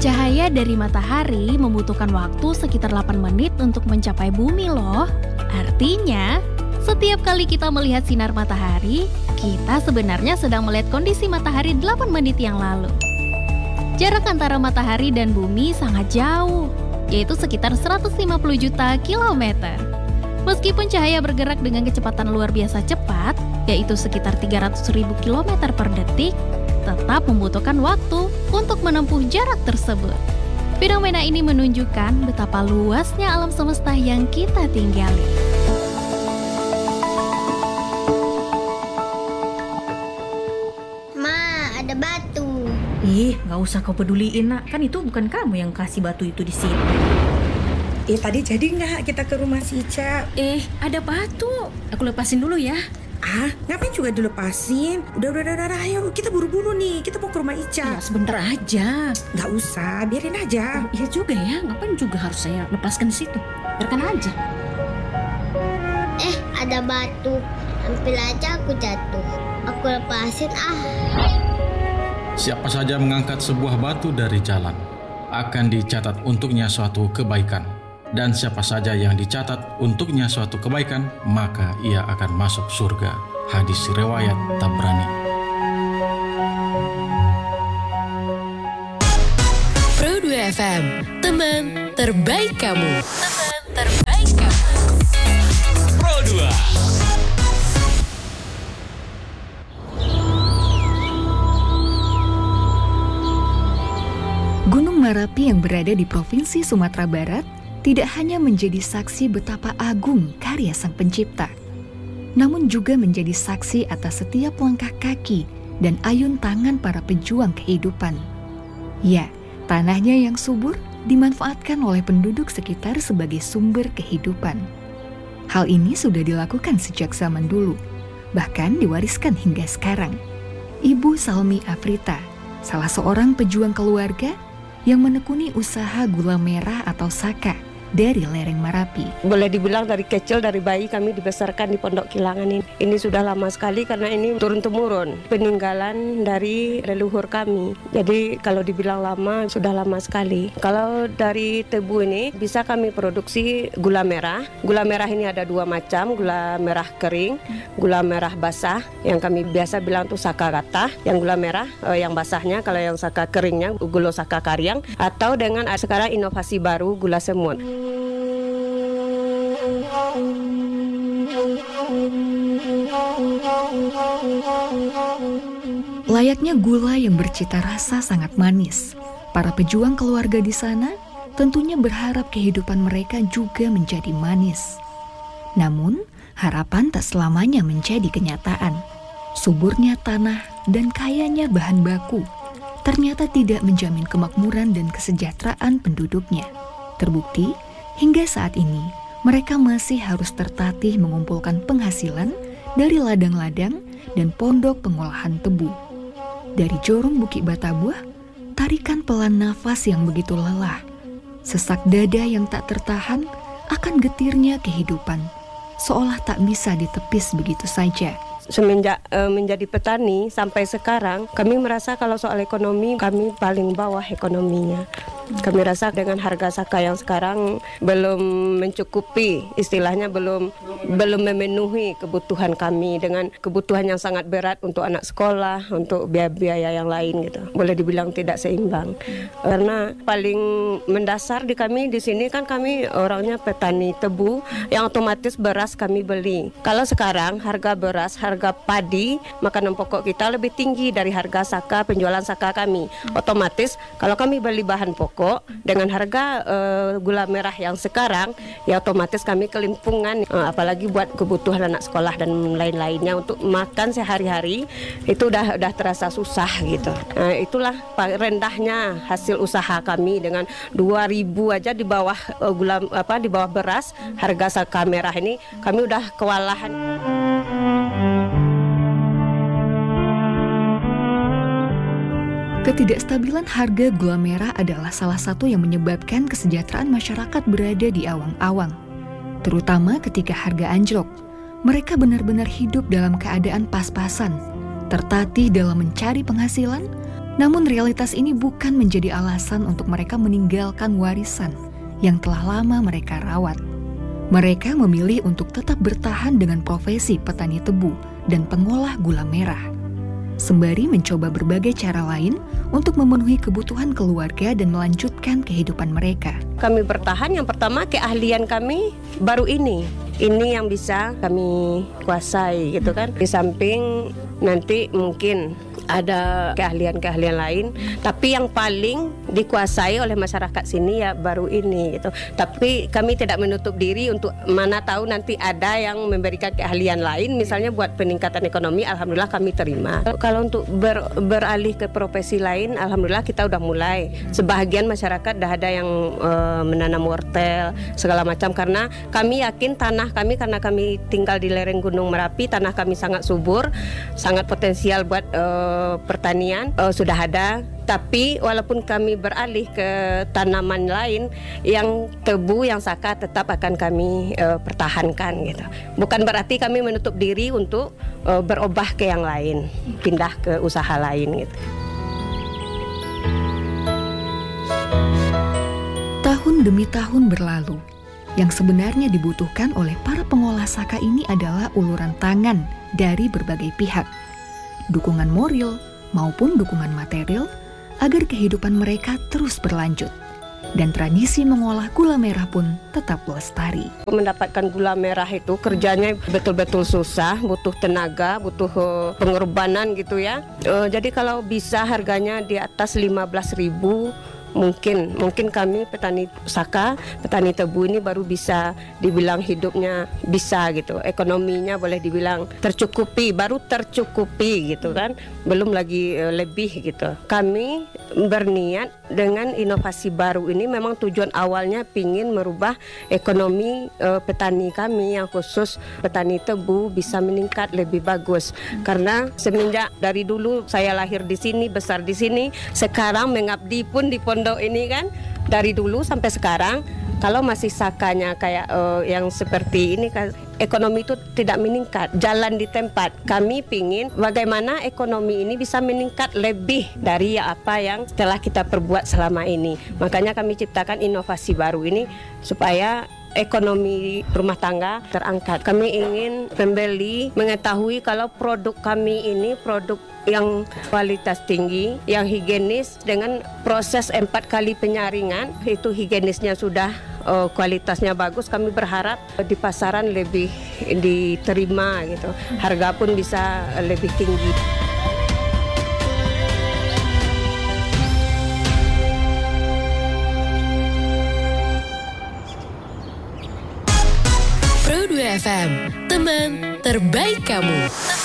Cahaya dari matahari membutuhkan waktu sekitar 8 menit untuk mencapai bumi loh. Artinya, setiap kali kita melihat sinar matahari, kita sebenarnya sedang melihat kondisi matahari 8 menit yang lalu. Jarak antara matahari dan bumi sangat jauh, yaitu sekitar 150 juta kilometer. Meskipun cahaya bergerak dengan kecepatan luar biasa cepat, yaitu sekitar 300.000 kilometer per detik, tetap membutuhkan waktu untuk menempuh jarak tersebut. Fenomena ini menunjukkan betapa luasnya alam semesta yang kita tinggali. Ma, ada batu. Ih, nggak usah kau peduliin, nak. Kan itu bukan kamu yang kasih batu itu di sini. Tadi jadi nggak kita ke rumah si Ica? Ada batu. Aku lepasin dulu ya. Ngapain juga dilepasin? Udah, ayo kita buru-buru nih. Kita mau ke rumah Ica. Ya, sebentar aja. Nggak usah, biarin aja. Iya juga ya, ngapain juga harus saya lepaskan di situ? Biarkan aja. Ada batu. Hampir aja aku jatuh. Aku lepasin Siapa saja mengangkat sebuah batu dari jalan, akan dicatat untuknya suatu kebaikan. Dan siapa saja yang dicatat untuknya suatu kebaikan, maka ia akan masuk surga. Hadis riwayat Tabrani. Pro 2 FM, teman terbaik kamu. Teman terbaik kamu. Pro 2. Gunung Merapi yang berada di Provinsi Sumatera Barat tidak hanya menjadi saksi betapa agung karya Sang Pencipta, namun juga menjadi saksi atas setiap langkah kaki dan ayun tangan para pejuang kehidupan. Ya, tanahnya yang subur dimanfaatkan oleh penduduk sekitar sebagai sumber kehidupan. Hal ini sudah dilakukan sejak zaman dulu, bahkan diwariskan hingga sekarang. Ibu Salmi Afrita, salah seorang pejuang keluarga yang menekuni usaha gula merah atau saka dari lereng Merapi. Boleh dibilang dari kecil, dari bayi kami dibesarkan di Pondok Kilangan ini. Ini sudah lama sekali karena ini turun-temurun peninggalan dari leluhur kami. Jadi kalau dibilang lama, sudah lama sekali. Kalau dari tebu ini bisa kami produksi gula merah. Gula merah ini ada dua macam, gula merah kering, gula merah basah. Yang kami biasa bilang tuh saka rata. Yang gula merah, yang basahnya, kalau yang saka keringnya gula saka karyang. Atau dengan sekarang inovasi baru gula semut. Layaknya gula yang bercita rasa sangat manis, para pejuang keluarga di sana tentunya berharap kehidupan mereka juga menjadi manis. Namun, harapan tak selamanya menjadi kenyataan. Suburnya tanah dan kayanya bahan baku ternyata tidak menjamin kemakmuran dan kesejahteraan penduduknya. Terbukti, hingga saat ini, mereka masih harus tertatih mengumpulkan penghasilan dari ladang-ladang dan pondok pengolahan tebu. Dari jorong Bukit Batabuah, tarikan pelan nafas yang begitu lelah, sesak dada yang tak tertahan akan getirnya kehidupan, seolah tak bisa ditepis begitu saja. Semenjak menjadi petani sampai sekarang, kami merasa kalau soal ekonomi kami paling bawah ekonominya. Kami rasa dengan harga saka yang sekarang belum mencukupi, istilahnya belum memenuhi kebutuhan kami dengan kebutuhan yang sangat berat untuk anak sekolah, untuk biaya-biaya yang lain gitu. Boleh dibilang tidak seimbang. Karena paling mendasar di kami di sini kan kami orangnya petani tebu yang otomatis beras kami beli. Kalau sekarang harga beras, harga padi, makanan pokok kita lebih tinggi dari harga saka, penjualan saka kami. Otomatis kalau kami beli bahan pokok dengan harga gula merah yang sekarang, ya otomatis kami kelimpungan, apalagi buat kebutuhan anak sekolah dan lain-lainnya untuk makan sehari-hari itu udah terasa susah gitu. Itulah rendahnya hasil usaha kami dengan 2.000 aja di bawah di bawah beras harga saka merah ini kami udah kewalahan. Ketidakstabilan harga gula merah adalah salah satu yang menyebabkan kesejahteraan masyarakat berada di awang-awang. Terutama ketika harga anjlok, mereka benar-benar hidup dalam keadaan pas-pasan, tertatih dalam mencari penghasilan, Namun realitas ini bukan menjadi alasan untuk mereka meninggalkan warisan yang telah lama mereka rawat. Mereka memilih untuk tetap bertahan dengan profesi petani tebu dan pengolah gula merah, sembari mencoba berbagai cara lain untuk memenuhi kebutuhan keluarga dan melanjutkan kehidupan mereka. Kami bertahan, yang pertama keahlian kami baru ini yang bisa kami kuasai gitu kan. Di samping nanti mungkin ada keahlian-keahlian lain, tapi yang paling dikuasai oleh masyarakat sini ya baru ini gitu. Tapi kami tidak menutup diri untuk mana tahu nanti ada yang memberikan keahlian lain, misalnya buat peningkatan ekonomi, alhamdulillah kami terima. Kalau untuk beralih ke profesi lain, alhamdulillah kita udah mulai. Sebahagian masyarakat dah ada yang menanam wortel segala macam, karena kami yakin tanah kami, karena kami tinggal di lereng Gunung Merapi, tanah kami sangat subur, sangat potensial buat pertanian, sudah ada. Tapi walaupun kami beralih ke tanaman lain, yang tebu, yang saka tetap akan kami pertahankan gitu. Bukan berarti kami menutup diri untuk berubah ke yang lain, pindah ke usaha lain gitu. Tahun demi tahun berlalu. Yang sebenarnya dibutuhkan oleh para pengolah saka ini adalah uluran tangan dari berbagai pihak. Dukungan moral maupun dukungan material agar kehidupan mereka terus berlanjut. Dan tradisi mengolah gula merah pun tetap lestari. Mendapatkan gula merah itu kerjanya betul-betul susah, butuh tenaga, butuh pengorbanan gitu ya. Jadi kalau bisa harganya di atas 15.000, mungkin kami petani saka, petani tebu ini baru bisa dibilang hidupnya bisa gitu, ekonominya boleh dibilang tercukupi, baru tercukupi gitu kan, belum lagi lebih gitu. Kami berniat dengan inovasi baru ini, memang tujuan awalnya pingin merubah ekonomi petani kami, yang khusus petani tebu bisa meningkat lebih bagus. Karena semenjak dari dulu saya lahir di sini, besar di sini, sekarang mengabdi pun di pondok ini kan, dari dulu sampai sekarang, kalau masih sakanya kayak yang seperti ini kan, ekonomi itu tidak meningkat, jalan di tempat. Kami pingin bagaimana ekonomi ini bisa meningkat lebih dari apa yang telah kita perbuat selama ini. Makanya kami ciptakan inovasi baru ini supaya ekonomi rumah tangga terangkat. Kami ingin pembeli mengetahui kalau produk kami ini produk yang kualitas tinggi, yang higienis, dengan proses 4 kali penyaringan, itu higienisnya sudah kualitasnya bagus. Kami berharap di pasaran lebih diterima gitu, harga pun bisa lebih tinggi. Pro 2 FM, teman terbaik kamu.